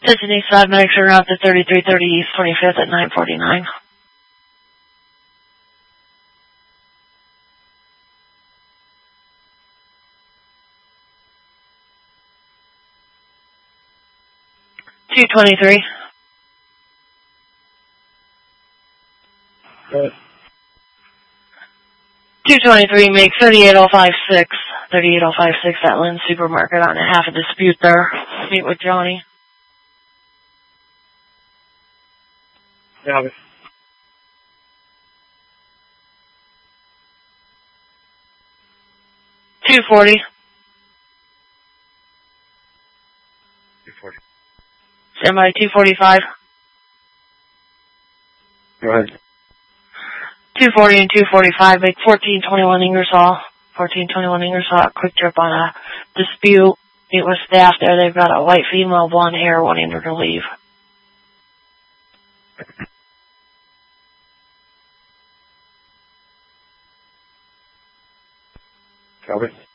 Attention East Side, medics are out to 3330 East 25th at 9:49. $223. Good. 223, make 38056. 38056 at Lynn Supermarket on a half a dispute there. Meet with Johnny. Copy. 240. 240. Stand by 245. Go ahead. 240 and 245, make 1421 Ingersoll. 1421 Ingersoll, quick trip on a dispute. Meet with staff there. They've got a white female, blonde hair, wanting her to leave. Copy.